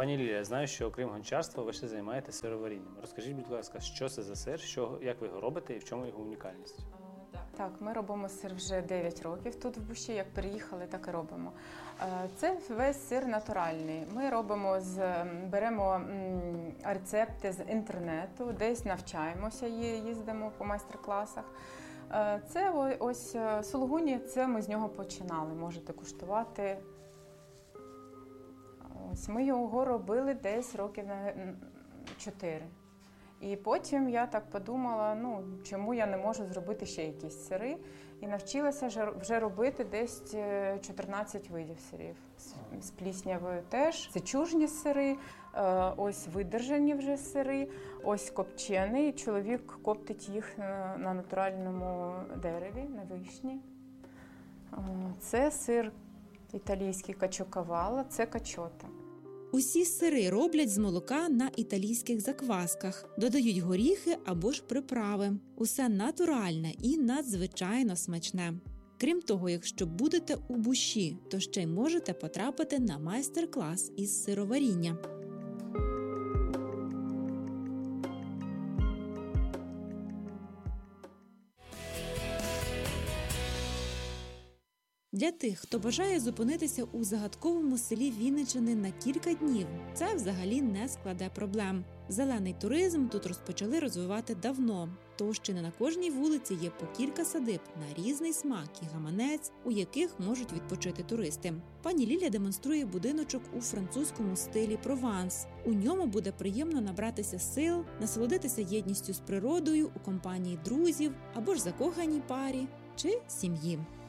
Пані Лілія, я знаю, що окрім гончарства ви ще займаєтеся сироварінням. Розкажіть, будь ласка, що це за сир, як ви його робите і в чому його унікальність? Так, ми робимо сир вже 9 років тут в Бущі, як переїхали, так і робимо. Це весь сир натуральний. Ми беремо рецепти з інтернету, десь навчаємося, їздимо по майстер-класах. Це ось сулугуні, це ми з нього починали, можете куштувати. Ось ми його робили десь років на 4. І потім я так подумала, чому я не можу зробити ще якісь сири. І навчилася вже робити десь 14 видів сирів. З пліснявою теж. Це чужні сири, ось видержані вже сири, ось копчений. Чоловік коптить їх на натуральному дереві, на вишні. Це сир італійський качокавала, це качота. Усі сири роблять з молока на італійських заквасках, додають горіхи або ж приправи. Усе натуральне і надзвичайно смачне. Крім того, якщо будете у Бущі, то ще й можете потрапити на майстер-клас із сироваріння. Для тих, хто бажає зупинитися у загадковому селі Вінниччини на кілька днів, це взагалі не складе проблем. Зелений туризм тут розпочали розвивати давно, тож чи не на кожній вулиці є по кілька садиб на різний смак і гаманець, у яких можуть відпочити туристи. Пані Лілія демонструє будиночок у французькому стилі Прованс. У ньому буде приємно набратися сил, насолодитися єдністю з природою у компанії друзів або ж закоханій парі чи сім'ї.